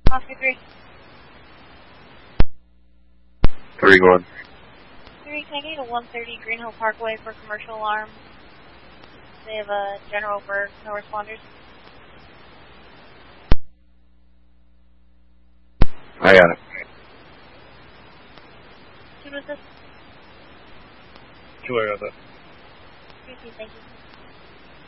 Oscar 3. 3 going. 3, can I get you to 130 Green Hill Parkway for commercial alarm? They have a general for no responders. I got it. Who was this? Killer got that. Thank you.